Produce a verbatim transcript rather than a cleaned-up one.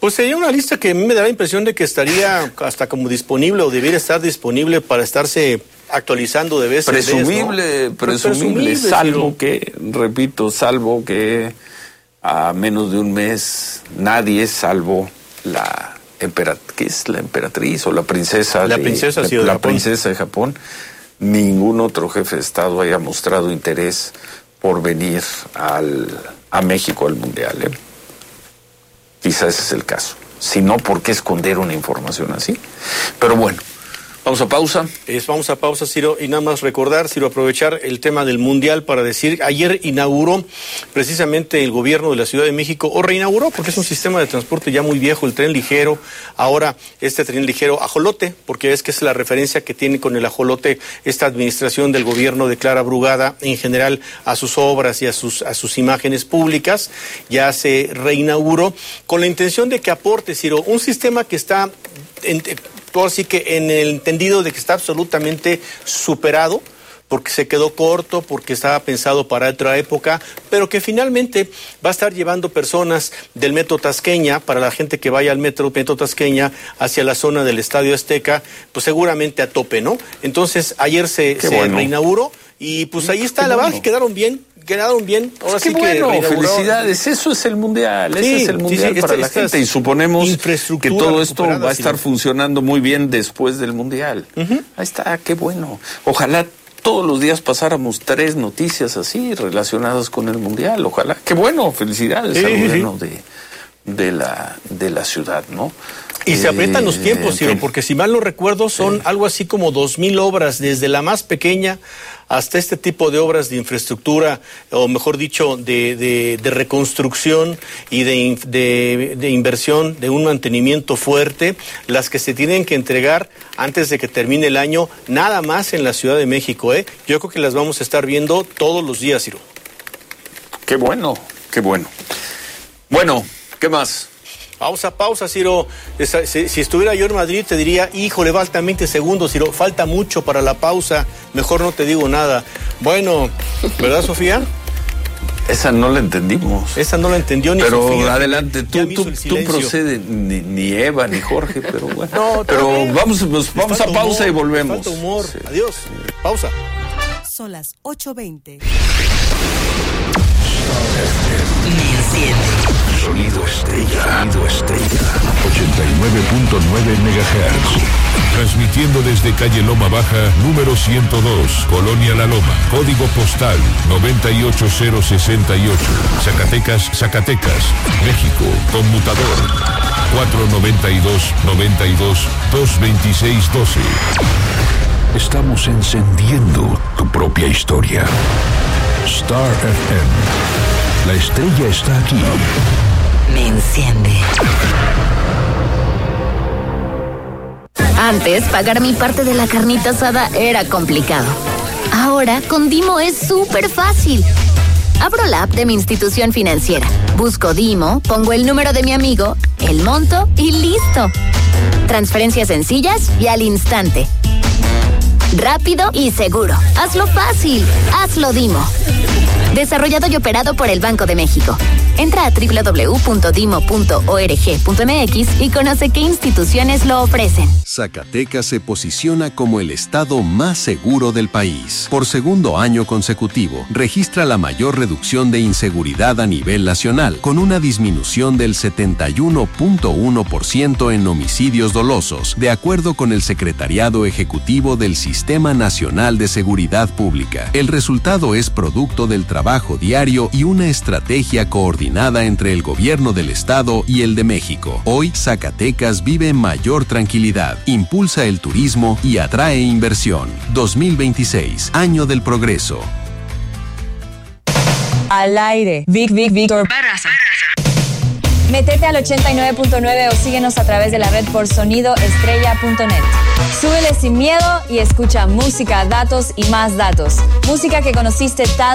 Pues sería una lista que a mí me da la impresión de que estaría hasta como disponible o debiera estar disponible para estarse actualizando de vez en vez, ¿no? Presumible, presumible, salvo Ciro. que, repito, salvo que a menos de un mes nadie, salvo la emperatriz, ¿qué es la emperatriz o la princesa? La de, princesa, la, sí, de la Japón. princesa de Japón, ningún otro jefe de Estado haya mostrado interés por venir al, a México al Mundial, ¿eh? Quizá ese es el caso. Si no, ¿por qué esconder una información así? Pero bueno, vamos a pausa. Es, vamos a pausa, Ciro, y nada más recordar, Ciro, aprovechar el tema del Mundial para decir, ayer inauguró precisamente el gobierno de la Ciudad de México, o reinauguró, porque es un sistema de transporte ya muy viejo, el tren ligero, ahora este tren ligero ajolote, porque es que es la referencia que tiene con el ajolote esta administración del gobierno de Clara Brugada, en general a sus obras y a sus, a sus imágenes públicas, ya se reinauguró, con la intención de que aporte, Ciro, un sistema que está en, todo así que en el entendido de que está absolutamente superado, porque se quedó corto, porque estaba pensado para otra época, pero que finalmente va a estar llevando personas del Metro Tasqueña, para la gente que vaya al Metro, Metro Tasqueña, hacia la zona del Estadio Azteca, pues seguramente a tope, ¿no? Entonces, ayer se, se bueno. reinauguró y pues ahí está, Qué la bueno. verdad que quedaron bien. Quedaron bien, ahora sí que bueno, que felicidades, eso es el Mundial, sí, ese es el Mundial sí, sí, este, para la gente y suponemos que todo esto va a estar sí. funcionando muy bien después del Mundial. Uh-huh. Ahí está, qué bueno. Ojalá todos los días pasáramos tres noticias así relacionadas con el Mundial, ojalá. Qué bueno, felicidades sí, al gobierno sí. de, de, la, de la ciudad, ¿no? Y eh, se aprietan los tiempos, Ciro, porque si mal no recuerdo son sí. algo así como dos mil obras, desde la más pequeña hasta este tipo de obras de infraestructura, o mejor dicho, de, de, de reconstrucción y de, de, de inversión, de un mantenimiento fuerte, las que se tienen que entregar antes de que termine el año, nada más en la Ciudad de México, ¿eh? Yo creo que las vamos a estar viendo todos los días, Ciro. Qué bueno, qué bueno. Bueno, ¿qué más? Pausa, pausa, Ciro. Si, si estuviera yo en Madrid te diría, híjole, faltan veinte segundos, Ciro, falta mucho para la pausa, mejor no te digo nada. Bueno, ¿verdad, Sofía? Esa no la entendimos. Esa no la entendió ni pero Sofía. Pero adelante, tú, tú, tú procede, ni, ni Eva, ni Jorge, pero bueno. No, pero bien. vamos, pues, vamos a pausa humor, y volvemos. Falta humor. Sí. Adiós. Pausa. Son las ocho veinte. Sonido Estrella. Sonido Estrella. ochenta y nueve punto nueve megahertz. Transmitiendo desde calle Loma Baja, número ciento dos, Colonia La Loma. Código postal noventa y ocho cero sesenta y ocho. Zacatecas, Zacatecas, México. Conmutador cuatro noventa y dos, noventa y dos, dos veintiséis doce. Estamos encendiendo tu propia historia. Star F M. La estrella está aquí. Me enciende. Antes, pagar mi parte de la carnita asada era complicado. Ahora, con Dimo es súper fácil. Abro la app de mi institución financiera, busco Dimo, pongo el número de mi amigo, el monto y listo. Transferencias sencillas y al instante. Rápido y seguro. Hazlo fácil. Hazlo Dimo. Desarrollado y operado por el Banco de México. Entra a doble u doble u doble u punto dimo punto org punto eme equis y conoce qué instituciones lo ofrecen. Zacatecas se posiciona como el estado más seguro del país. Por segundo año consecutivo, registra la mayor reducción de inseguridad a nivel nacional, con una disminución del setenta y uno punto uno por ciento en homicidios dolosos, de acuerdo con el Secretariado Ejecutivo del Sistema Nacional de Seguridad Pública. El resultado es producto del trabajo diario y una estrategia coordinada entre el gobierno del estado y el de México. Hoy, Zacatecas vive mayor tranquilidad, impulsa el turismo y atrae inversión. dos mil veintiséis, año del progreso. Al aire. Vic, Vic, Víctor Barraza. Métete al ochenta y nueve punto nueve o síguenos a través de la red por sonido estrella punto net. Súbele sin miedo y escucha música, datos y más datos. Música que conociste tal